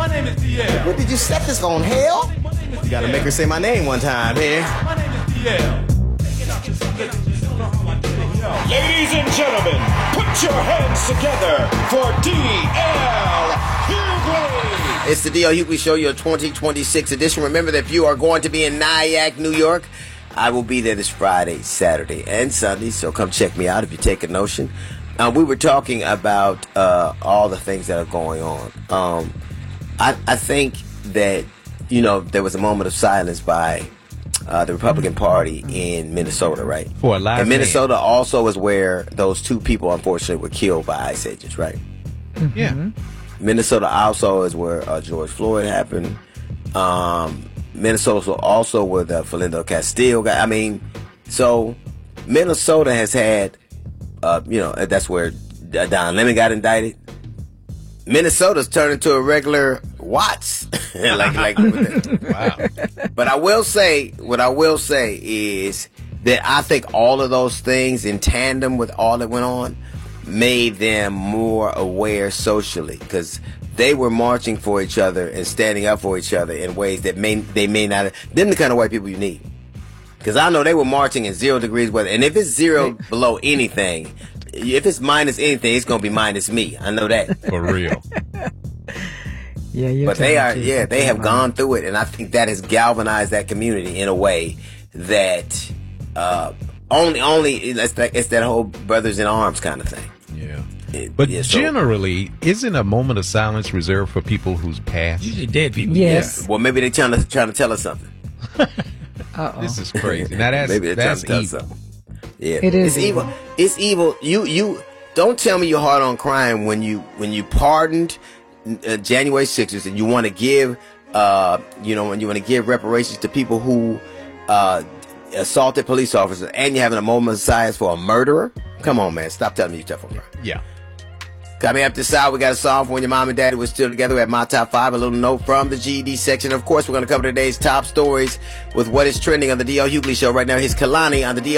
My name is DL. What did you set this on, hell? You gotta make her say my name one time here. My name is DL. Ladies and gentlemen, put your hands together for D.L. Hughley. It's the D.L. Hughley Show, your 2026 edition. Remember that if you are going to be in Nyack, New York, I will be there this Friday, Saturday, and Sunday, so come check me out if you take a notion. We were talking about all the things that are going on. I think that, you know, there was a moment of silence by the Republican Party in Minnesota, right? For a live and Minnesota man. Also is where those two people, unfortunately, were killed by ICE agents, right? Mm-hmm. Yeah. Minnesota also is where George Floyd happened. Minnesota also where the Philando Castile got. I mean, so Minnesota has had, you know, that's where Don Lemon got indicted. Minnesota's turned into a regular Watts. like wow. But I will say, what I will say is that I think all of those things in tandem with all that went on made them more aware socially, because they were marching for each other and standing up for each other in ways that they may not have. Them the kind of white people you need. Because I know they were marching in 0 degrees weather. And if it's zero below anything, if it's minus anything, it's going to be minus me. I know that. For real. Yeah, but they have gone through it, and I think that has galvanized that community in a way that it's that whole brothers in arms kind of thing. Yeah. But generally, isn't a moment of silence reserved for people who's passed? Usually dead people. Yes. Yeah. Well, maybe they're trying to tell us something. This is crazy. Now that's maybe they're trying to tell us evil. something. Yeah, it is evil. It's evil. You don't tell me you're hard on crime when you pardoned January 6th and you want to give when you want to give reparations to people who assaulted police officers, and you're having a moment of silence for a murderer. Come on, man, stop telling me you're tough on crime. Yeah. Coming up this hour, we got a song for when your mom and daddy were still together. We have my top 5, a little note from the GED section. Of course, we're going to cover today's top stories with what is trending on the D.L. Hughley Show right now. Here's Kalani on the D.L.